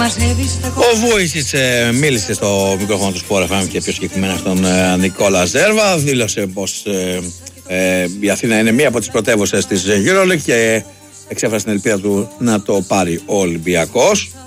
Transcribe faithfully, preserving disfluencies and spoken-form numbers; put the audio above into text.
Ο Βούιτσιτς ε, μίλησε στο μικρόφωνο του Sport εφ εμ και πιο συγκεκριμένα στον ε, Νικόλα Ζέρβα. Δήλωσε πως ε, ε, η Αθήνα είναι μία από τις πρωτεύουσες της EuroLeague και εξέφρασε την ελπίδα του να το πάρει ο Ολυμπιακός.